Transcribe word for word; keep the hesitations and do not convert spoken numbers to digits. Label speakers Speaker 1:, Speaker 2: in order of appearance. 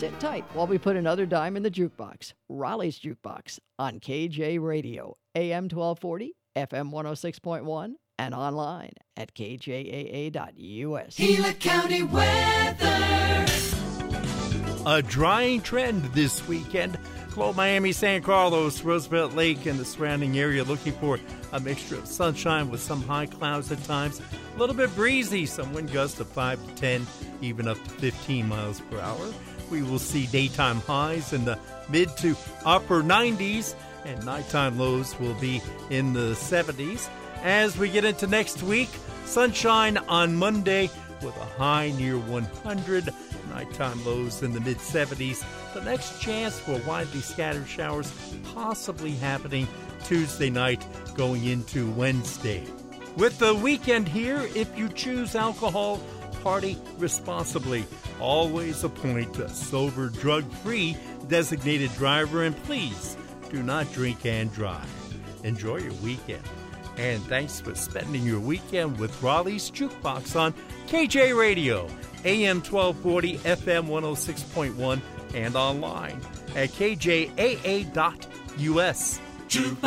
Speaker 1: Sit tight while we put another dime in the jukebox. Raleigh's Jukebox on K J Radio, A M twelve forty, F M one oh six point one, and online at K J A A dot U S.
Speaker 2: Gila County weather.
Speaker 3: A drying trend this weekend. Globe Miami, San Carlos, Roosevelt Lake, and the surrounding area looking for a mixture of sunshine with some high clouds at times. A little bit breezy, some wind gusts of five to ten, even up to fifteen miles per hour. We will see daytime highs in the mid to upper nineties, and nighttime lows will be in the seventies. As we get into next week, sunshine on Monday with a high near one hundred. Nighttime lows in the mid-seventies. The next chance for widely scattered showers possibly happening Tuesday night going into Wednesday. With the weekend here, if you choose alcohol, party responsibly. Always appoint a sober, drug-free designated driver, and please do not drink and drive. Enjoy your weekend. And thanks for spending your weekend with Raleigh's Jukebox on K J Radio, A M twelve forty, F M one oh six point one, and online at K J A A dot U S.